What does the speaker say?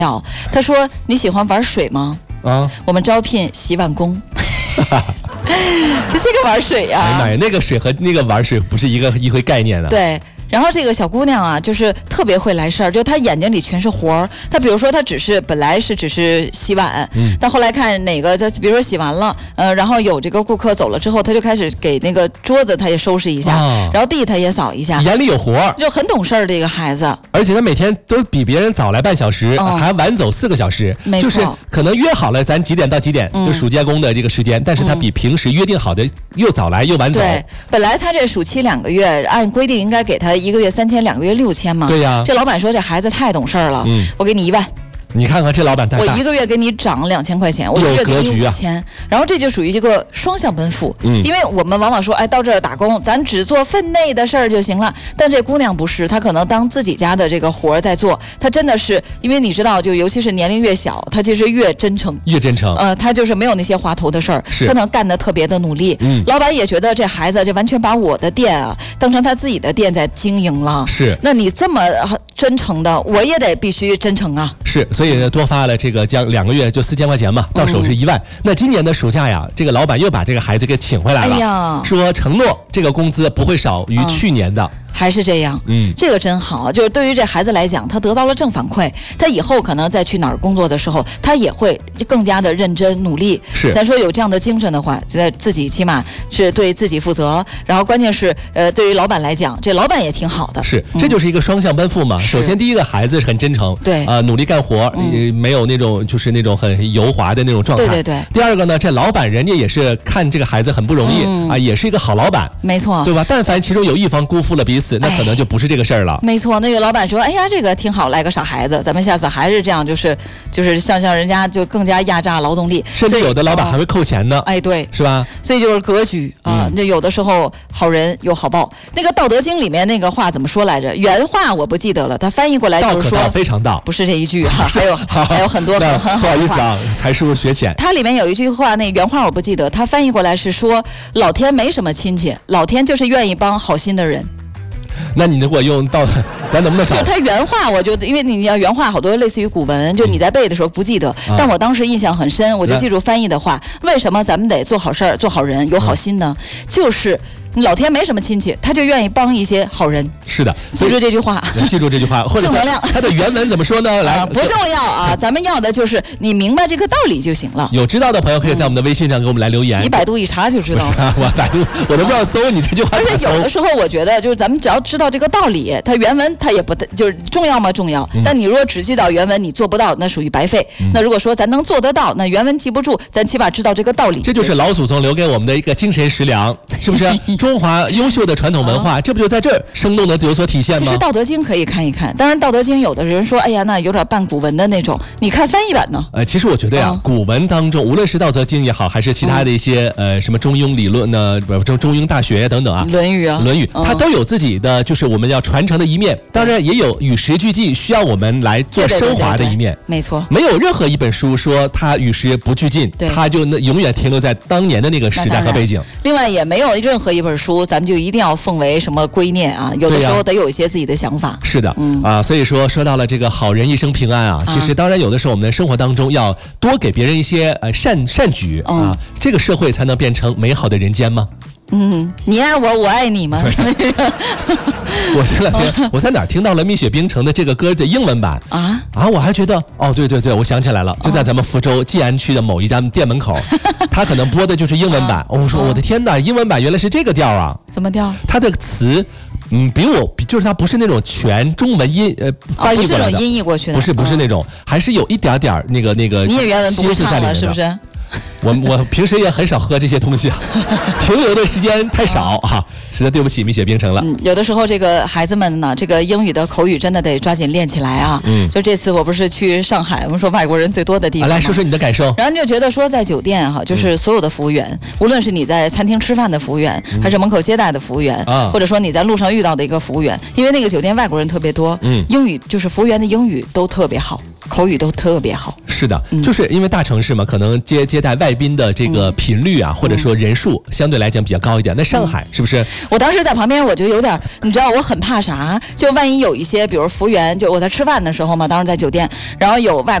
他说你喜欢玩水吗？我们招聘洗碗工。这是个玩水呀！ 哎妈呀，那个水和那个玩水不是一回概念啊。 对。然后这个小姑娘啊，就是特别会来事儿，就她眼睛里全是活儿。她比如说，她本来只是洗碗，但后来看哪个，她比如说洗完了，然后有这个顾客走了之后，她就开始给那个桌子她也收拾一下，然后地她也扫一下， 眼里有活儿， 就很懂事儿的一个孩子。 而且她每天都比别人早来半小时，还晚走4个小时， 没错， 就是可能约好了咱几点到几点，就暑假工的这个时间，但是她比平时约定好的又早来又晚走。 对，本来她这暑期2个月，按规定应该给她1个月3000，2个月6000嘛。 对呀， 这老板说这孩子太懂事儿了，我给你1万。 你看看这老板太大， 我1个月给你涨2000块钱，我1个月给你5000，然后这就属于一个双向奔赴。因为我们往往说，哎，到这儿打工，咱只做分内的事儿就行了。但这姑娘不是，她可能当自己家的这个活儿在做，她真的是，因为你知道，就尤其是年龄越小，她其实越真诚，她就是没有那些滑头的事儿，她能干得特别的努力。老板也觉得这孩子就完全把我的店啊当成他自己的店在经营了。 是， 那你这么真诚的，我也得必须真诚啊。 是。所以多发了这个将2个月就4000块钱嘛，到手是1万。那今年的暑假呀，这个老板又把这个孩子给请回来了，说承诺这个工资不会少于去年的。 还是这样，这个真好。就是对于这孩子来讲，他得到了正反馈，他以后可能再去哪儿工作的时候，他也会更加的认真努力。 是， 咱说有这样的精神的话，自己起码是对自己负责。然后关键是，对于老板来讲，这老板也挺好的。 是，这就是一个双向奔赴嘛。首先，第一个孩子很真诚， 对， 努力干活，没有那种就是那种很油滑的那种状态。 对。 第二个呢，这老板人家也是看这个孩子很不容易啊，也是一个好老板。 没错， 对吧？但凡其中有一方辜负了彼此，那可能就不是这个事儿了。 没错，那个老板说：“哎呀，这个挺好，来个傻孩子，咱们下次还是这样，就是像人家就更加压榨劳动力， 甚至有的老板还会扣钱呢。 哎，对， 是吧？ 所以就是格局啊。那有的时候好人有好报。那个《道德经》里面那个话怎么说来着？原话我不记得了，它翻译过来就是说， 道非常道， 不是这一句哈，还有很多很好的话。 不好意思啊，才疏学浅。 它里面有一句话，那原话我不记得，它翻译过来是说，老天没什么亲戚，老天就是愿意帮好心的人。 那你如果用到，咱能不能找？ 就他原话，我就因为你要原话好多类似于古文，就你在背的时候不记得，但我当时印象很深，我就记住翻译的话。为什么咱们得做好事儿、做好人、有好心呢？就是老天没什么亲戚，他就愿意帮一些好人。 是的， 记住这句话， 记住这句话，或者正能量。 它的原文怎么说呢？来， 不重要啊，咱们要的就是你明白这个道理就行了。 有知道的朋友可以在我们的微信上给我们来留言。 你百度一查就知道了。 我百度我都不知道搜你这句话。 而且有的时候我觉得，就是咱们只要知道这个道理，它原文它也不就是重要吗？重要。但你如果只记到原文，你做不到，那属于白费。那如果说咱能做得到，那原文记不住，咱起码知道这个道理。 这就是老祖宗留给我们的一个精神食粮，是不是？中华优秀的传统文化，这不就在这儿生动的有所体现吗？ 其实《道德经》可以看一看，当然《道德经》有的人说，哎呀，那有点半古文的那种，你看翻译版呢？ 其实我觉得呀，古文当中，无论是《道德经》也好，还是其他的一些什么中庸理论呢，中庸大学等等啊，《 论语》啊， 《论语》它都有自己的就是我们要传承的一面，当然也有与时俱进，需要我们来做升华的一面。 没错， 没有任何一本书说它与时不俱进，它就永远停留在当年的那个时代和背景。 另外，也没有任何一本书咱们就一定要奉为什么圭臬啊，有的时候得有一些自己的想法。 是的，所以说到了这个好人一生平安啊，其实当然有的时候我们的生活当中要多给别人一些善举啊，这个社会才能变成美好的人间吗？ 你爱我，我爱你吗？ 我前两天我在哪儿听到了蜜雪冰城的这个歌的英文版我还觉得对，我想起来了，就在咱们福州晋安区的某一家店门口，他可能播的就是英文版。我说我的天哪，英文版原来是这个调啊！ 怎么调？ 他的词。就是它不是那种全中文翻译过来的， 不是音译过去的， 不是那种，还是有一点点那个。 你也原文不会唱了，是不是？ 我平时也很少喝这些东西啊，停留的时间太少啊，实在对不起蜜雪冰城了。 有的时候这个孩子们呢，这个英语的口语真的得抓紧练起来啊。就这次我不是去上海，我们说外国人最多的地方， 来说说你的感受。 然后就觉得说在酒店就是所有的服务员，无论是你在餐厅吃饭的服务员，还是门口接待的服务员，或者说你在路上遇到的一个服务员，因为那个酒店外国人特别多，英语就是服务员的英语都特别好，口语都特别好。 是的，就是因为大城市嘛，可能接待外宾的这个频率啊，或者说人数相对来讲比较高一点。那上海是不是？ 我当时在旁边，我就有点，你知道我很怕啥？就万一有一些，比如服务员，就我在吃饭的时候嘛，当时在酒店，然后有外